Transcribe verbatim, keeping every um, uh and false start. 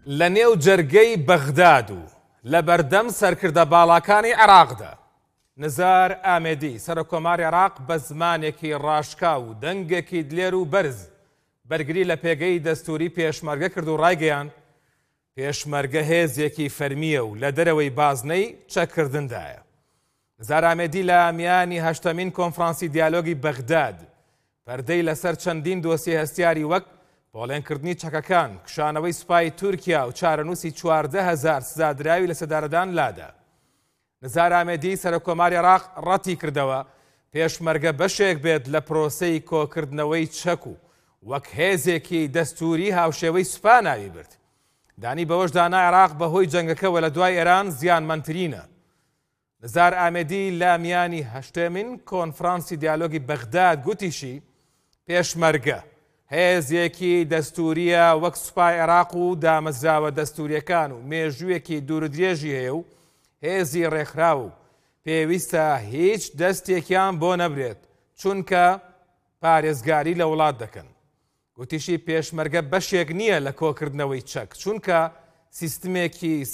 لە نێو جەرگەی بەغداد و لە بەردەم سەرکردە باڵاکانی عێراقدا نزار ئامێدی سەرۆکۆماری عێراق بە زمانێکی ڕاشکا و دەنگێکی دلێر و بەرز بەرگری لە پێگەی دەستوری پێشمەرگە کرد و ڕایگەیان پێشمەرگە هێزێکی فەرمیە و لە دەرەوەی بازنەی چەککردندایە. نزار ئامێدی لە میانی هەشتەمین کۆنفرانسی دیالۆگی بەغداد پەردەی لەسەر چەندین دۆسیە هەستیاری وەک بۆڵێنکردنی چەکەکان، کشانەوەی سوپای تورکیا و چارەنووسی چواردە هەزار سزادراوی لە سەدارەدان لادا. نزار ئامێدی سەرۆکۆماری عێراق ڕەتی کردەوە پێشمەرگە بەشێک بێت لە پرۆسەی کۆکردنەوەی چەک و وەک هێزێکی دەستوری هاوشێوەی سوپا ناوی برد. دانی بەوەش دانا عێراق بەهۆی جەنگەکەوە لە دوای ئێران زیانمەندترینە. نزار ئامێدی لە میانی هەشتمین کۆنفرانسی دیالۆگی بەغداد گوتیشی پێشمەرگە هێزێکی دەستوریە وەک سوپای عێراق و دامەزراوە دەستوریەکان و مێژوویەکی دوورودرێژی هەیە و هێزی ڕێکخرا و پێویستە هیچ دەستێکیان بۆ نەبرێت چونکە پارێزگاری لە وڵات دەکەن. گوتیشی پێشمەرگە بەشێک نییە لە کۆکردنەوەی چەک چونکە سیستمێکی